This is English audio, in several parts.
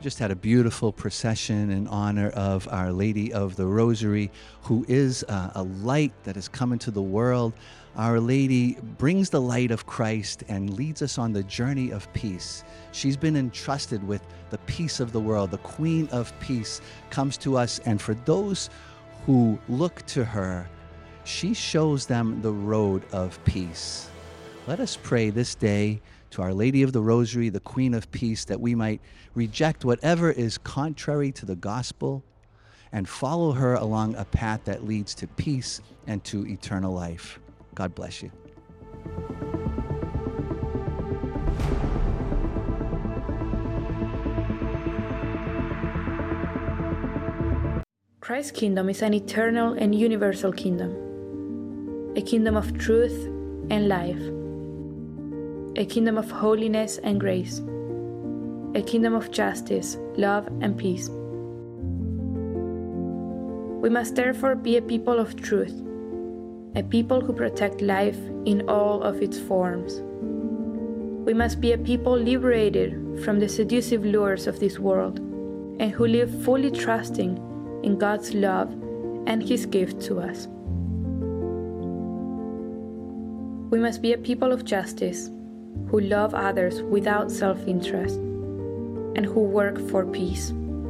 just had a beautiful procession in honor of Our Lady of the Rosary, who is a light that has come into the world. Our Lady brings the light of Christ and leads us on the journey of peace. She's been entrusted with the peace of the world. The Queen of Peace comes to us, and for those who look to her, she shows them the road of peace. Let us pray this day to Our Lady of the Rosary, the Queen of Peace, that we might reject whatever is contrary to the gospel and follow her along a path that leads to peace and to eternal life. God bless you. Christ's kingdom is an eternal and universal kingdom, a kingdom of truth and life, a kingdom of holiness and grace, a kingdom of justice, love, and peace. We must therefore be a people of truth, a people who protect life in all of its forms. We must be a people liberated from the seductive lures of this world and who live fully trusting in God's love and His gift to us. We must be a people of justice, who love others without self-interest, and who work for peace.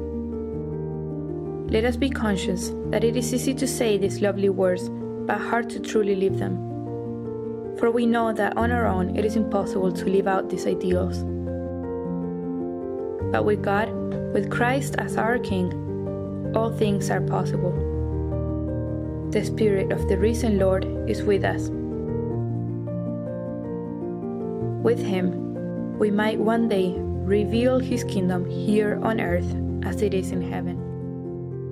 Let us be conscious that it is easy to say these lovely words, but hard to truly live them. For we know that on our own it is impossible to live out these ideals. But with God, with Christ as our King, all things are possible. The Spirit of the risen Lord is with us. With Him, we might one day reveal His kingdom here on earth as it is in heaven.